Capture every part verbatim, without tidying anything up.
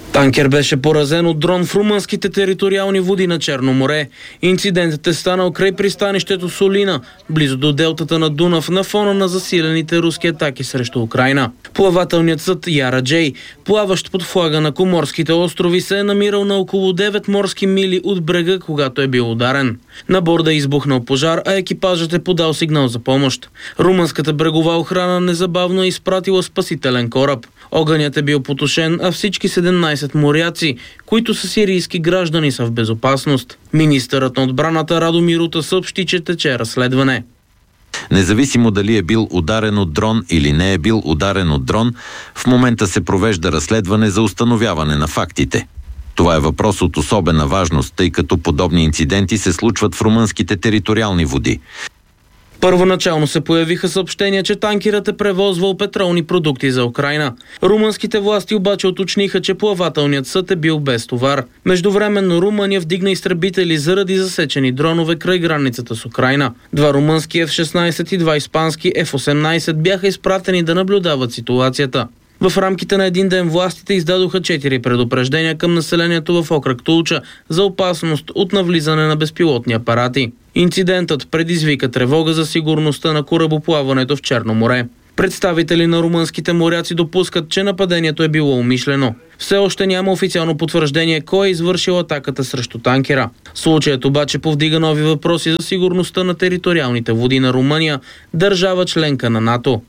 Танкер беше поразен от дрон в румънските териториални води на Черно море. Инцидентът е станал край пристанището Солина, близо до делтата на Дунав, на фона на засилените руски атаки срещу Украйна. Плавателният съд Яра Джей, плаващ под флага на Коморските острови, се е намирал на около девет морски мили от брега, когато е бил ударен. На борда е избухнал пожар, а екипажът е подал сигнал за помощ. Румънската брегова охрана незабавно е изпратила спасителен кораб. Огънят е бил потушен, а всички седемнайсет моряци, които са сирийски граждани, са в безопасност. Министърът на отбраната Радомир Рута съобщи, че тече разследване. Независимо дали е бил ударен от дрон или не е бил ударен от дрон, в момента се провежда разследване за установяване на фактите. Това е въпрос от особена важност, тъй като подобни инциденти се случват в румънските териториални води. Първоначално се появиха съобщения, че танкерът е превозвал петролни продукти за Украйна. Румънските власти обаче уточниха, че плавателният съд е бил без товар. Междувременно Румъния вдигна изтребители заради засечени дронове край границата с Украйна. Два румънски Еф шестнайсет и два испански Еф осемнайсет бяха изпратени да наблюдават ситуацията. В рамките на един ден властите издадоха четири предупреждения към населението в окръг Тулча за опасност от навлизане на безпилотни апарати. Инцидентът предизвика тревога за сигурността на корабоплаването в Черно море. Представители на румънските моряци допускат, че нападението е било умишлено. Все още няма официално потвърждение кой е извършил атаката срещу танкера. Случаят обаче повдига нови въпроси за сигурността на териториалните води на Румъния, държава членка на НАТО.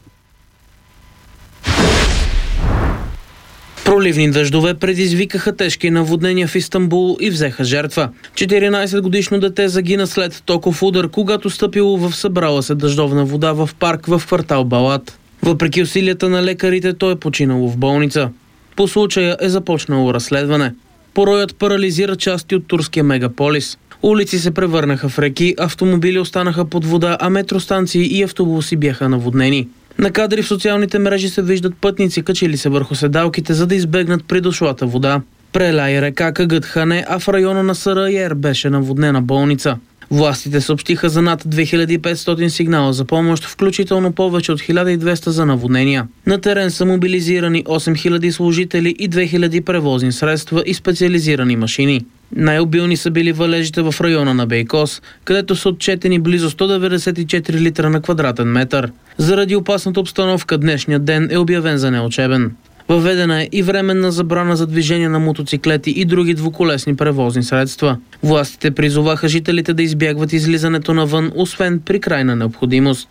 Проливни дъждове предизвикаха тежки наводнения в Истанбул и взеха жертва. четиринайсетгодишно дете загина след токов удар, когато стъпило в събрала се дъждовна вода в парк в квартал Балат. Въпреки усилията на лекарите, той е починало в болница. По случая е започнало разследване. Пороят парализира части от турския мегаполис. Улици се превърнаха в реки, автомобили останаха под вода, а метростанции и автобуси бяха наводнени. На кадри в социалните мрежи се виждат пътници, качили се върху седалките, за да избегнат придошлата вода. Преля река Кагътхане, а в района на Сараер беше наводнена болница. Властите съобщиха за над две хиляди и петстотин сигнала за помощ, включително повече от хиляда и двеста за наводнения. На терен са мобилизирани осем хиляди служители и две хиляди превозни средства и специализирани машини. Най-обилни са били валежите в района на Бейкос, където са отчетени близо сто деветдесет и четири литра на квадратен метър. Заради опасната обстановка днешният ден е обявен за неучебен. Въведена е и временна забрана за движение на мотоциклети и други двуколесни превозни средства. Властите призоваха жителите да избягват излизането навън, освен при крайна необходимост.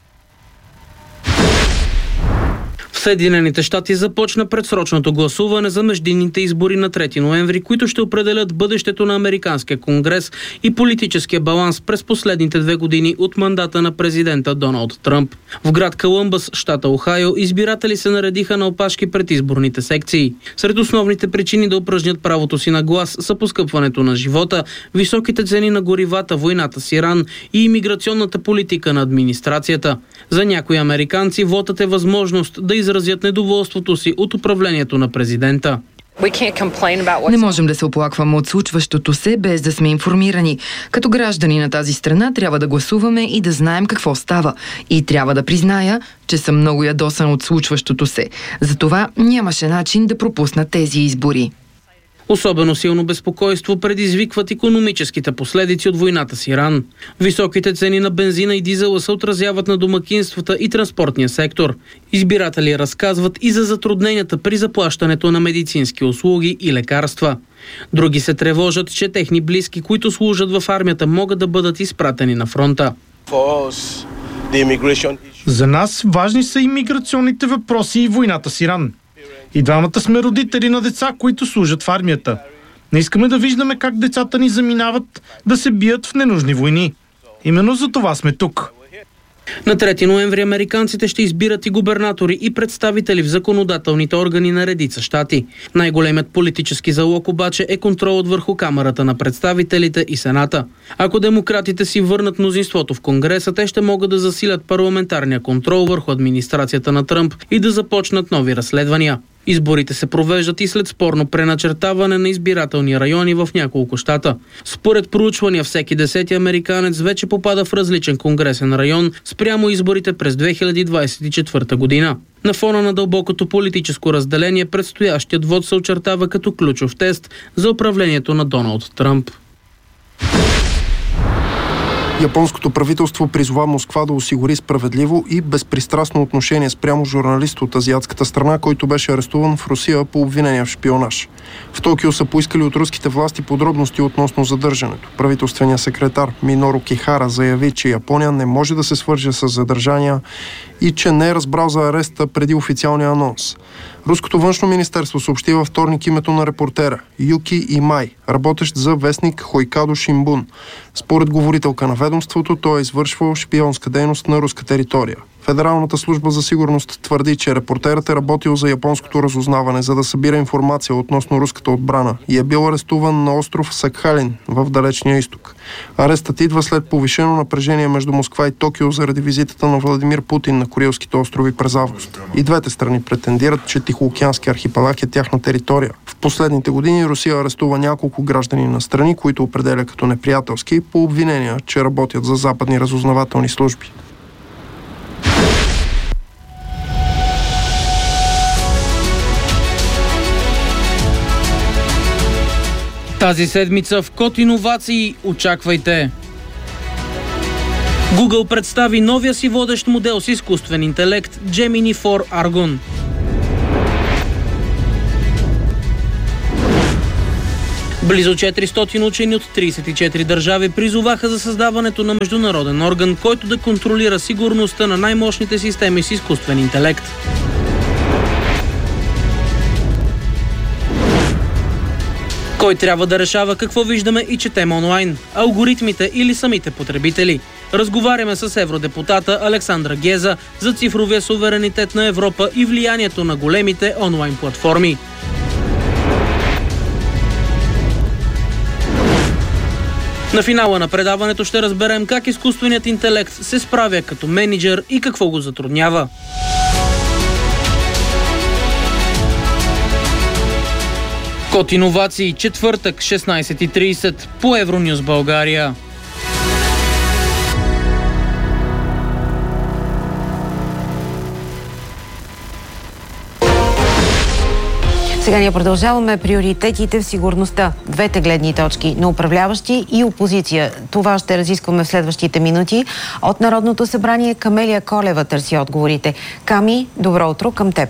В Съединените щати започна предсрочното гласуване за междинните избори на трети ноември, които ще определят бъдещето на Американския конгрес и политическия баланс през последните две години от мандата на президента Доналд Тръмп. В град Колумбъс, щата Охайо, избиратели се наредиха на опашки пред изборните секции. Сред основните причини да упражнят правото си на глас са поскъпването на живота, високите цени на горивата, войната с Иран и имиграционната политика на администрацията. За някои американци вотът е възможност да изразят недоволството си от управлението на президента. Не можем да се оплакваме от случващото се, без да сме информирани. Като граждани на тази страна трябва да гласуваме и да знаем какво става. И трябва да призная, че съм много ядосан от случващото се. Затова нямаше начин да пропусна тези избори. Особено силно безпокойство предизвикват икономическите последици от войната с Иран. Високите цени на бензина и дизела се отразяват на домакинствата и транспортния сектор. Избиратели разказват и за затрудненията при заплащането на медицински услуги и лекарства. Други се тревожат, че техни близки, които служат в армията, могат да бъдат изпратени на фронта. За нас важни са имиграционните въпроси и войната с Иран. И двамата сме родители на деца, които служат в армията. Не искаме да виждаме как децата ни заминават да се бият в ненужни войни. Именно за това сме тук. На трети ноември американците ще избират и губернатори и представители в законодателните органи на редица щати. Най-големият политически залог обаче е контролът върху Камарата на представителите и Сената. Ако демократите си върнат мнозинството в Конгреса, те ще могат да засилят парламентарния контрол върху администрацията на Тръмп и да започнат нови разследвания. Изборите се провеждат и след спорно преначертаване на избирателни райони в няколко щата. Според проучвания, всеки десети американец вече попада в различен конгресен район спрямо изборите през две хиляди двадесет и четвърта година. На фона на дълбокото политическо разделение, предстоящият вод се очертава като ключов тест за управлението на Доналд Тръмп. Японското правителство призова Москва да осигури справедливо и безпристрастно отношение спрямо журналист от азиатската страна, който беше арестуван в Русия по обвинение в шпионаж. В Токио са поискали от руските власти подробности относно задържането. Правителственият секретар Миноро Кихара заяви, че Япония не може да се свърже с задържания и че не е разбрал за ареста преди официалния анонс. Руското външно министерство съобщи във вторник името на репортера Юки Имай, работещ за вестник Хойкадо Шинбун. Според говорителка на ведомството, той е извършвал шпионска дейност на руска територия. Федералната служба за сигурност твърди, че репортерът е работил за японското разузнаване, за да събира информация относно руската отбрана и е бил арестуван на остров Сакхалин в далечния изток. Арестът идва след повишено напрежение между Москва и Токио заради визитата на Владимир Путин на Курилските острови през август. И двете страни претендират, че Тихоокеански архипелаг е тяхна територия. В последните години Русия арестува няколко граждани на страни, които определя като неприятелски, по обвинения, че работят за западни разузнавателни служби. Тази седмица в Код иновации очаквайте. Google представи новия си водещ модел с изкуствен интелект Gemini фор Argon. Близо четиристотин учени от тридесет и четири държави призоваха за създаването на международен орган, който да контролира сигурността на най-мощните системи с изкуствен интелект. Кой трябва да решава какво виждаме и четем онлайн? Алгоритмите или самите потребители? Разговаряме с евродепутата Александра Геза за цифровия суверенитет на Европа и влиянието на големите онлайн платформи. На финала на предаването ще разберем как изкуственият интелект се справя като мениджър и какво го затруднява. Код иновации, четвъртък, шестнадесет и тридесет по Евронюс България. Сега ние продължаваме приоритетите в сигурността. Двете гледни точки на управляващи и опозиция. Това ще разискваме в следващите минути. От Народното събрание Камелия Колева търси отговорите. Ками, добро утро към теб.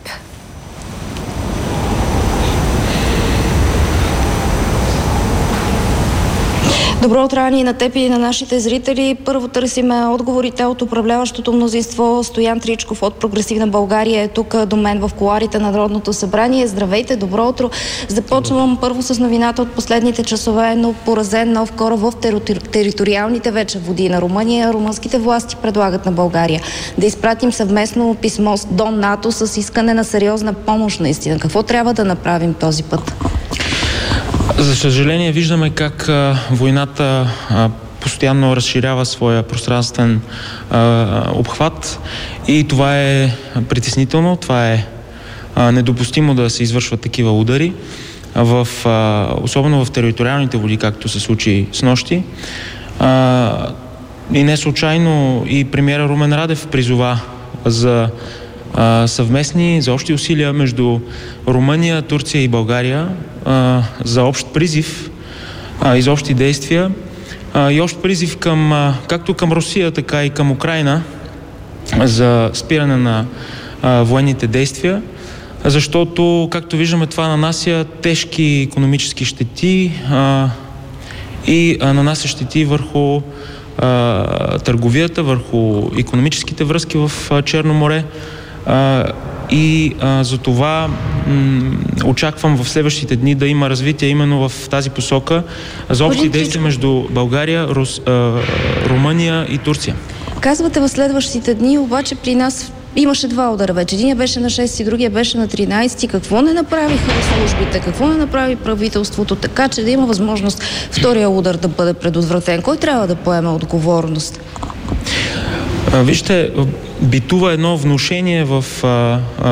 Добро утро, Ани, на теб и на нашите зрители. Първо търсиме отговорите от управляващото мнозинство. Стоян Тричков от Прогресивна България е тук до мен в кулоарите на Народното събрание. Здравейте, добро утро. Започвам първо с новината от последните часове, но поразен нов кораб в териториалните вече води на Румъния. Румънските власти предлагат на България да изпратим съвместно писмо до НАТО с искане на сериозна помощ наистина. Какво трябва да направим този път? За съжаление виждаме как а, войната а, постоянно разширява своя пространствен а, обхват и това е притеснително, това е а, недопустимо да се извършват такива удари, в, а, особено в териториалните води, както се случи с нощи. А, и не случайно и премиера Румен Радев призова за Uh, съвместни, за общи усилия между Румъния, Турция и България uh, за общ призив uh, и за общи действия uh, и общ призив към, uh, както към Русия, така и към Украйна за спиране на uh, военните действия, защото, както виждаме, това нанася тежки икономически щети uh, и uh, нанася щети върху uh, търговията, върху икономическите връзки в uh, Черно море. Uh, и uh, за това м- очаквам в следващите дни да има развитие именно в тази посока за общи действия между България, Рус, uh, Румъния и Турция. Казвате в следващите дни, обаче при нас имаше два удара вече. Единия беше на шести, другия беше на тринадесети. Какво не направиха службите? Какво не направи правителството, така че да има възможност втория удар да бъде предотвратен? Кой трябва да поеме отговорност? Uh, вижте, битува едно внушение в а, а,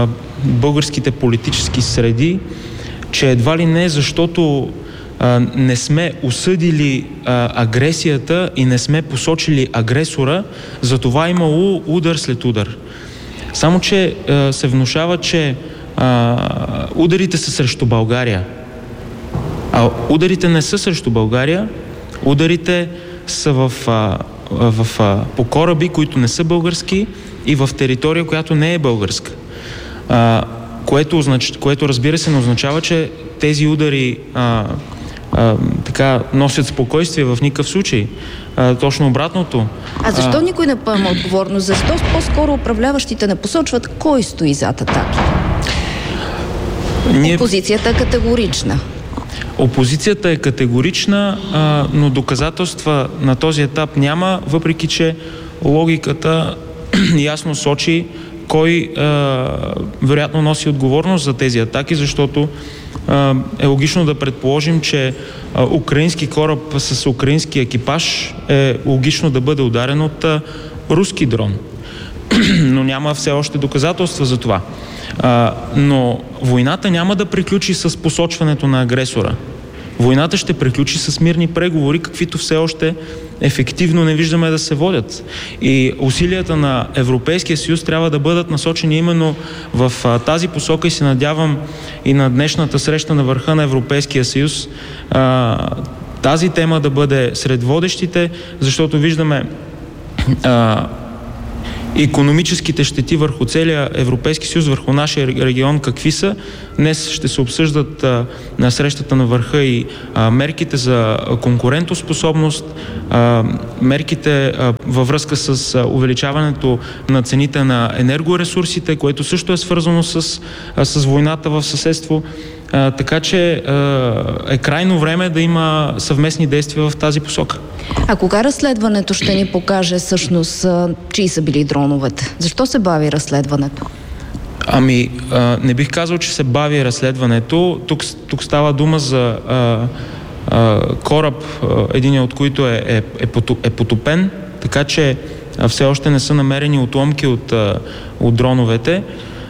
българските политически среди, че едва ли не защото а, не сме осъдили а, агресията и не сме посочили агресора, затова имало удар след удар. Само, че а, се внушава, че а, ударите са срещу България. А ударите не са срещу България, ударите са в, а, в, а, по кораби, които не са български и в територия, която не е българска. А, което, означ... което разбира се не означава, че тези удари а, а, така носят спокойствие в никакъв случай. А, точно обратното. А защо а... никой не поема отговорност? Защо по-скоро управляващите не посочват кой стои зад атаки? Ние... Опозицията е категорична. Опозицията е категорична, а, но доказателства на този етап няма, въпреки че логиката ясно сочи кой а, вероятно носи отговорност за тези атаки, защото а, е логично да предположим, че а, украински кораб с украински екипаж е логично да бъде ударен от а, руски дрон. Но няма все още доказателства за това. А, но войната няма да приключи с посочването на агресора. Войната ще приключи с мирни преговори, каквито все още ефективно не виждаме да се водят. И усилията на Европейския съюз трябва да бъдат насочени именно в а, тази посока и се надявам и на днешната среща на върха на Европейския съюз а, тази тема да бъде сред водещите, защото виждаме а, икономическите щети върху целия Европейски съюз, върху нашия регион какви са. Днес ще се обсъждат а, на срещата на върха и а, мерките за конкурентоспособност, а, мерките а, във връзка с а, увеличаването на цените на енергоресурсите, което също е свързано с, а, с войната в съседство. А, така че а, е крайно време да има съвместни действия в тази посока. А кога разследването ще ни покаже всъщност чии са били дроновете? Защо се бави разследването? Ами, а, не бих казал, че се бави разследването. Тук, тук става дума за а, а, кораб, един от които е, е, е, е потопен, така че а, все още не са намерени отломки от, а, от дроновете.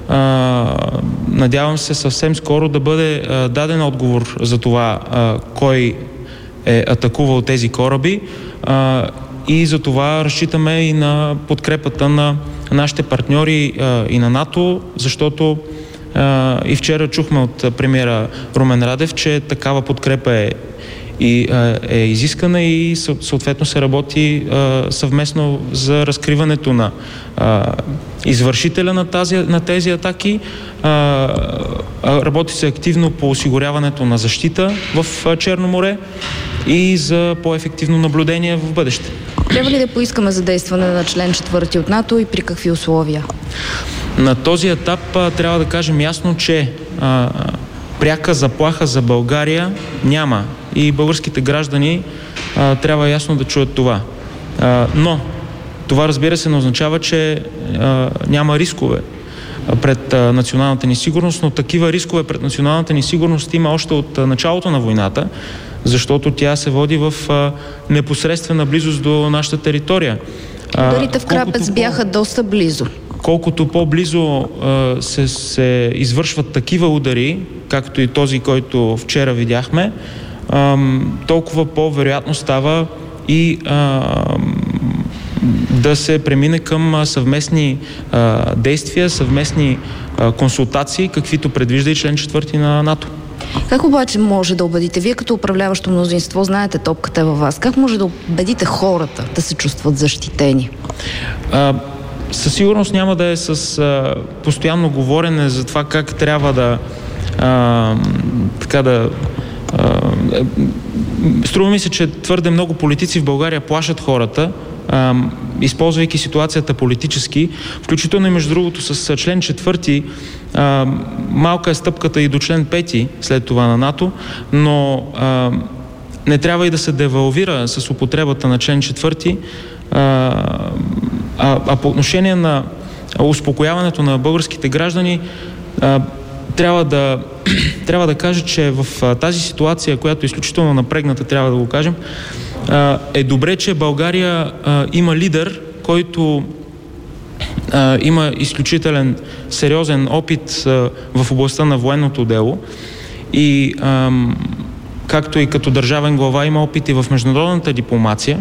А, надявам се съвсем скоро да бъде а, даден отговор за това а, кой е атакувал тези кораби а, и за това разчитаме и на подкрепата на нашите партньори а, и на НАТО, защото а, и вчера чухме от премиера Румен Радев, че такава подкрепа е, и, а, е изискана и съответно се работи а, съвместно за разкриването на а, извършителя на, тази, на тези атаки. А, работи се активно по осигуряването на защита в а, Черно море и за по-ефективно наблюдение в бъдеще. Трябва ли да поискаме задействане на член четвърти от НАТО и при какви условия? На този етап а, трябва да кажем ясно, че а, пряка заплаха за България няма и българските граждани а, трябва ясно да чуят това. А, но това, разбира се, не означава, че а, няма рискове пред а, националната ни сигурност, но такива рискове пред националната ни сигурност има още от а, началото на войната, защото тя се води в а, непосредствена близост до нашата територия. Ударите в Крапец бяха доста близо. Колкото по-близо а, се, се извършват такива удари, както и този, който вчера видяхме, а, толкова по-вероятно става и а, да се премине към съвместни а, действия, съвместни а, консултации, каквито предвижда и член четвърти на НАТО. Как обаче може да убедите, вие като управляващо мнозинство, знаете, топката е във вас, как може да убедите хората да се чувстват защитени? А, със сигурност няма да е с а, постоянно говорене за това как трябва да а, така да а, струва ми се, че твърде много политици в България плашат хората, а, използвайки ситуацията политически, включително и между другото с член четвърти. А, малка е стъпката и до член пети след това на НАТО, но а, не трябва и да се девалвира с употребата на член четвърти, а, а, а по отношение на успокояването на българските граждани, а, трябва да, трябва да кажа, че в а, тази ситуация, която е изключително напрегната, трябва да го кажем, а, е добре, че България а, има лидер, който а, има изключителен сериозен опит а, в областта на военното дело и а, както и като държавен глава има опит и в международната дипломация.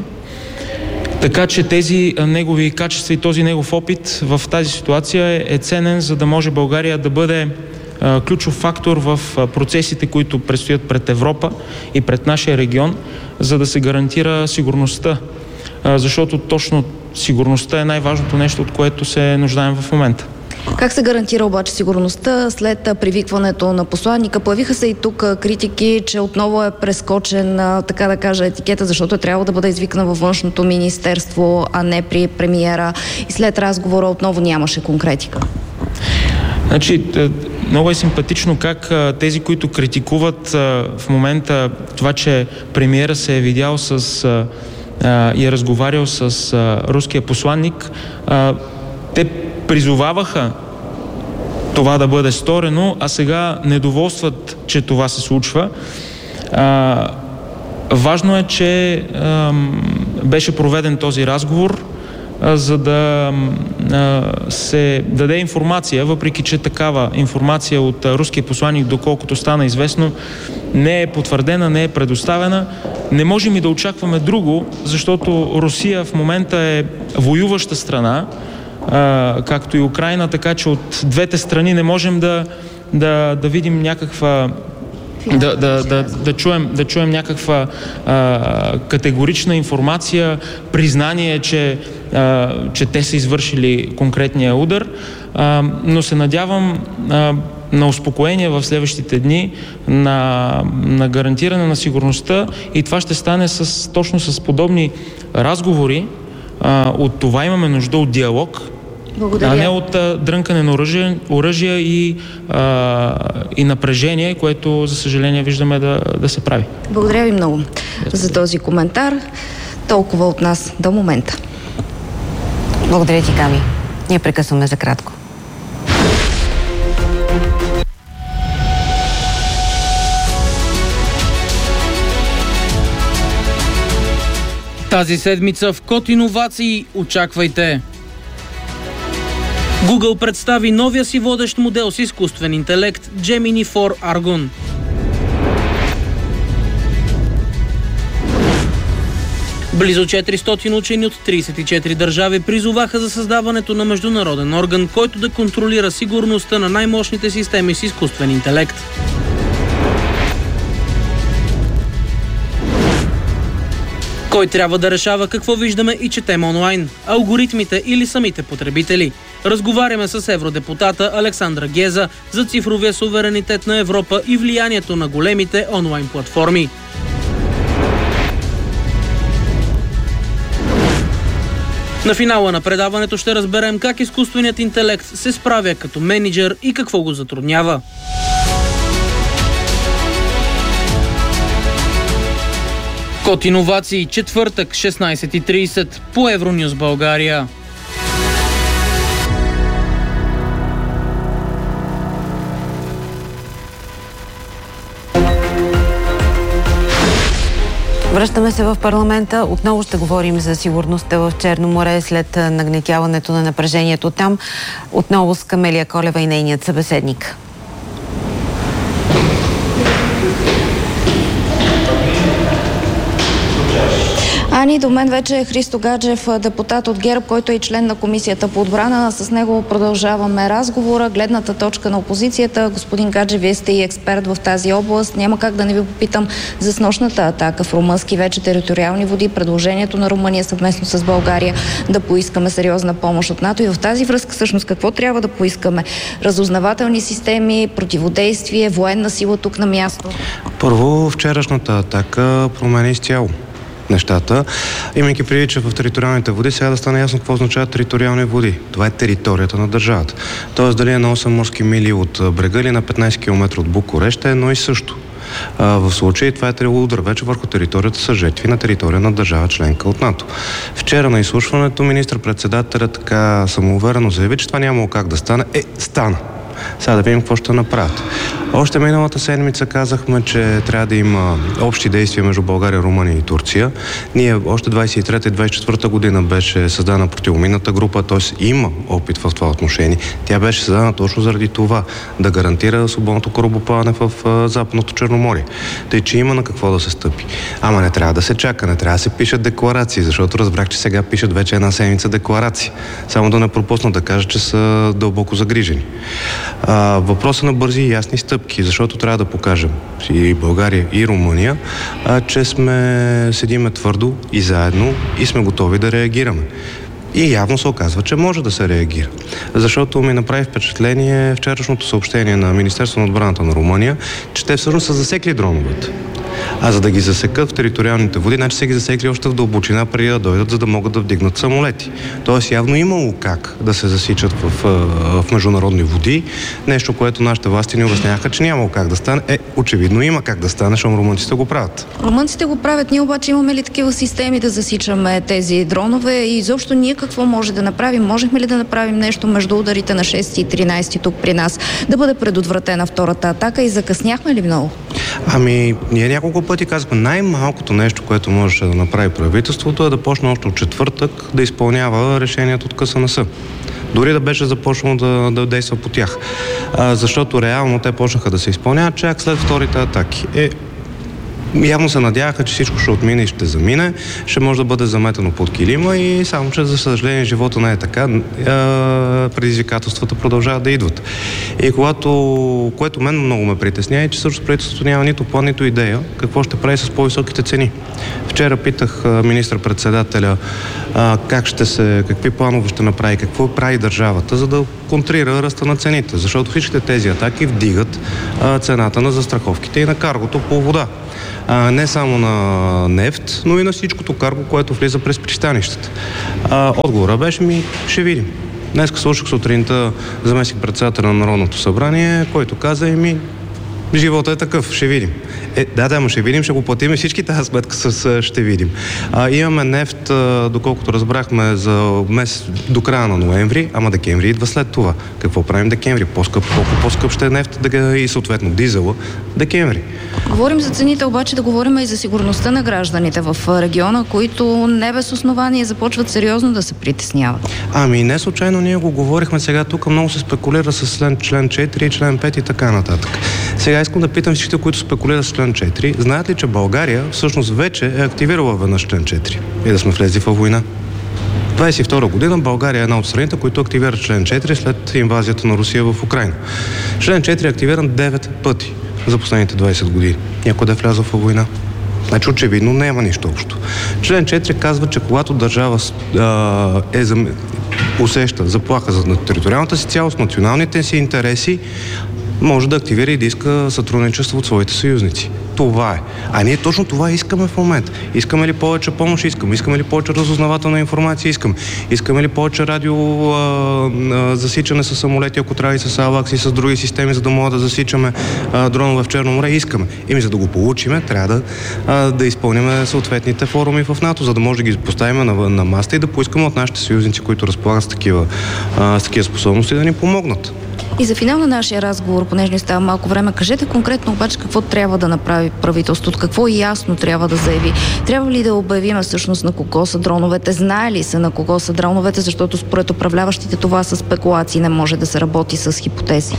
Така че тези негови качества и този негов опит в тази ситуация е, е ценен, за да може България да бъде а, ключов фактор в а, процесите, които предстоят пред Европа и пред нашия регион, за да се гарантира сигурността. А, защото точно сигурността е най-важното нещо, от което се нуждаем в момента. Как се гарантира обаче сигурността след привикването на посланника? Появиха се и тук критики, че отново е прескочен, така да кажа, етикета, защото е трябвало да бъде извикан във Външното министерство, а не при премиера. И след разговора отново нямаше конкретика. Значи, много е симпатично как тези, които критикуват в момента това, че премиера се е видял с и е разговарял с руския посланник, те призоваваха това да бъде сторено, а сега недоволстват, че това се случва. А, важно е, че а, беше проведен този разговор, а, за да а, се даде информация, въпреки че такава информация от а, руския посланник, доколкото стана известно, не е потвърдена, не е предоставена. Не можем и да очакваме друго, защото Русия в момента е воюваща страна, Uh, както и Украйна, така че от двете страни не можем да, да, да видим някаква да, да, да, да, чуем, да чуем някаква uh, категорична информация, признание, че, uh, че те са извършили конкретния удар, uh, но се надявам uh, на успокоение в следващите дни, на, на гарантиране на сигурността, и това ще стане с, точно с подобни разговори. Uh, от това имаме нужда, от диалог, Благодаря. а не от uh, дрънкане на оръжие, оръжия и, uh, и напрежение, което, за съжаление, виждаме да, да се прави. Благодаря ви много за този коментар. Толкова от нас до момента. Благодаря ти, Ками. Ние прекъсваме за кратко. Тази седмица в Код иновации очаквайте. Google представи новия си водещ модел с изкуствен интелект Gemini фор Argon. Близо четиристотин учени от тридесет и четири държави призоваха за създаването на международен орган, който да контролира сигурността на най-мощните системи с изкуствен интелект. Кой трябва да решава какво виждаме и четем онлайн? Алгоритмите или самите потребители? Разговаряме с евродепутата Александра Геза за цифровия суверенитет на Европа и влиянието на големите онлайн платформи. На финала на предаването ще разберем как изкуственият интелект се справя като мениджър и какво го затруднява. Код иновации, четвъртък, шестнайсет и трийсет по Евронюс България. Връщаме се в парламента. Отново ще говорим за сигурността в Черно море след нагнетяването на напрежението там. Отново с Камелия Колева и нейният събеседник. Ани, до мен вече е Христо Гаджев, депутат от ГЕРБ, който е и член на Комисията по отбрана. С него продължаваме разговора, гледната точка на опозицията. Господин Гаджев, вие сте и експерт в тази област. Няма как да не ви попитам за снощната атака в румънски вече териториални води, предложението на Румъния съвместно с България да поискаме сериозна помощ от НАТО. И в тази връзка всъщност какво трябва да поискаме? Разузнавателни системи, противодействие, военна сила тук на място? Първо, вчерашната атака промени изцяло нещата, имайки преди, че в териториалните води сега да стане ясно какво означава териториални води. Това е територията на държавата. Тоест дали е на осем морски мили от брега или на петнайсет километра от Букурещ, е едно и също. А, в случай това е удар вече върху територията са жертви на територия на държава членка от НАТО. Вчера на изслушването министър-председателят така самоуверено заяви, че това нямало как да стане. Е, стана. Сега да видим какво ще направят. Още миналата седмица казахме, че трябва да има общи действия между България, Румъния и Турция. Ние още двадесет и трета и двадесет и четвърта година беше създана противоминната група, т.е. има опит в това отношение. Тя беше създана точно заради това, да гарантира свободното корабоплаване в Западното Черноморие. Тъй, че има на какво да се стъпи. Ама не трябва да се чака, не трябва да се пишат декларации, защото разбрах, че сега пишат вече една седмица декларации. Само да не пропусна да кажа, че са дълбоко загрижени. А, въпросът на бързи и ясни стъпки, защото трябва да покажем и България, и Румъния, а, че сме седиме твърдо и заедно и сме готови да реагираме. И явно се оказва, че може да се реагира. Защото ми направи впечатление вчерашното съобщение на Министерството на отбраната на Румъния, че те всъщност са засекли дроновете. А за да ги засекат в териториалните води, значи са ги засекли още в дълбочина преди да дойдат, за да могат да вдигнат самолети. Тоест явно имало как да се засичат в, в международни води. Нещо, което нашите власти ни обясняха, че нямало как да стане. Е, очевидно има как да стане, защото румънците го правят. Румънците го правят, ние обаче имаме ли такива системи да засичаме тези дронове и изобщо ние какво може да направим? Можехме ли да направим нещо между ударите на шести и тринадесети тук при нас, да бъде предотвратена втората атака и закъсняхме ли много? Ами, ние няколко пъти казахме, най-малкото нещо, което можеше да направи правителството, е да почне още от четвъртък да изпълнява решението от КСНС. Дори да беше започнало да, да действа по тях. А, защото реално те почнаха да се изпълняват чак след вторите атаки. Е, явно се надяваха, че всичко ще отмине и ще замине, ще може да бъде заметено под килима и само, че за съжаление живота не е така, предизвикателствата продължават да идват. И когато, което мен много ме притеснява, е, че също правителството няма нито план, нито идея какво ще прави с по-високите цени. Вчера питах министър-председателя а, как ще се, какви планове ще направи, какво прави държавата, за да контрира ръста на цените, защото всичките тези атаки вдигат а, цената на застраховките и на каргото по вода. А, не само на нефт, но и на всичкото карго, което влиза през пристанищата. А, отговора беше ми, ще видим. Днес слушах сутринта заместник-председателя на Народното събрание, който каза и ми, живота е такъв, ще видим. Е, да, да, но ще видим, ще го платим и всички тази сметка с ще видим. А, имаме нефт, а, доколкото разбрахме, за месец до края на ноември, ама декември идва след това. Какво правим декември? По-скъп, колко по-скъп ще е нефт да, и съответно дизела декември. Говорим за цените, обаче да говорим и за сигурността на гражданите в региона, които не без основание започват сериозно да се притесняват. Ами не случайно ние го говорихме сега тук, много се спекулира с член четири, член пет и така нататък. Сега искам да питам всички, които спекулират с член четири, знаят ли, че България всъщност вече е активирала веднъж член четири и да сме влезли във война? двадесет и втора година България е една от страните, които активират член четири след инвазията на Русия в Украйна. Член четири е активиран девет пъти за последните двадесет години. Някой да е влязъл във война. Значи очевидно няма нищо общо. Член четири казва, че когато държава а, е за, усеща заплаха за териториалната си цялост, националните си интереси, може да активира и да иска сътрудничество от своите съюзници. Това е. А ние точно това искаме в момента. Искаме ли повече помощ? Искаме. Искаме ли повече разузнавателна информация? Искаме. Искаме ли повече радио а, а, засичане с самолети, ако трябва и с Авакс и с други системи, за да могат да засичаме а, дронове в Черно море? Искаме. Ими за да го получиме, трябва да, а, да изпълним съответните форуми в НАТО, за да може да ги поставим на, на маста и да поискаме от нашите съюзници, които разполагат с такива, а, с такива способности, да ни помогнат. И за финал на нашия разговор, понеже ни става малко време, кажете конкретно обаче какво трябва да направи правителството, какво ясно трябва да заяви. Трябва ли да обявим всъщност на кого са дроновете, знае ли се на кого са дроновете, защото според управляващите това са спекулации, не може да се работи с хипотези.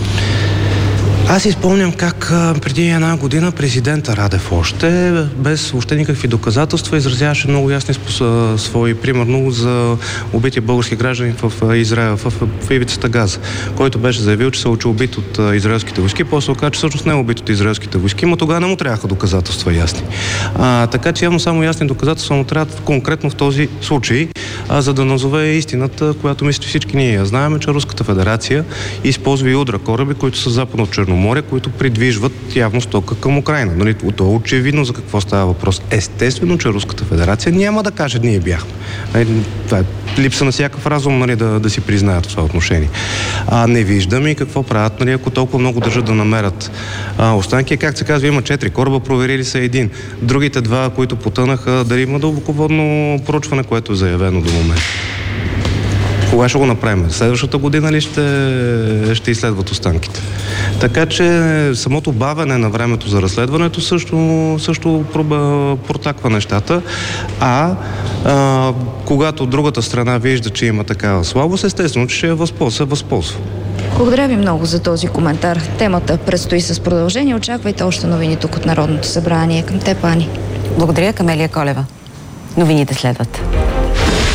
Аз изпомням как а, преди една година президента Радев още, без въобще никакви доказателства, изразяваше много ясни способ, свои, примерно за убити български граждани в Израел, в, в, в ивицата Газа, който беше заявил, че се учи убит от а, израелските войски, после оказа, че всъщност не е убит от израелските войски, но тогава не му трябваха доказателства ясни. А, така че явно само ясни доказателства му трябват конкретно в този случай, а, за да назове истината, която мисля всички ние я знаем, че Руската федерация използва и удра кораби, които са западно от Черно море, които придвижват явно стока към Украйна. Нали, то е очевидно за какво става въпрос. Естествено, че Руската федерация няма да каже, ние бяхме. Нали, това е липса на всякакъв разум, нали, да, да си признаят това отношение. А не виждам и какво правят, нали, ако толкова много държат да намерят а, останки. Как се казва, има четири кораба, проверили са един. Другите два, които потънаха, дали има дълбоководно проучване, което е заявено до момента. Кога ще го направим? Следващата година ли ще, ще изследват останките? Така че самото бавене на времето за разследването също, също протаква нещата, а, а когато другата страна вижда, че има такава слабост, естествено, че ще я възползва, се възползва. Благодаря ви много за този коментар. Темата предстои с продължение. Очаквайте още новини тук от Народното събрание. Към теб, Ани. Благодаря, Камелия Колева. Новините следват.